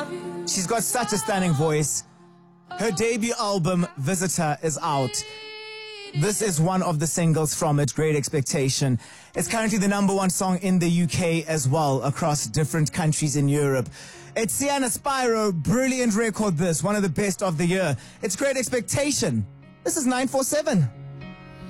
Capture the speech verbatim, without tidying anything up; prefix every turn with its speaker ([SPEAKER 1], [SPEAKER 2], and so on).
[SPEAKER 1] She's got such a stunning voice. Her debut album, Visitor, is out. This is one of the singles from it, Great Expectation. It's currently the number one song in the U K as well, across different countries in Europe. It's Sienna Spyro, brilliant record this, one of the best of the year. It's Great Expectation. This is nine four seven.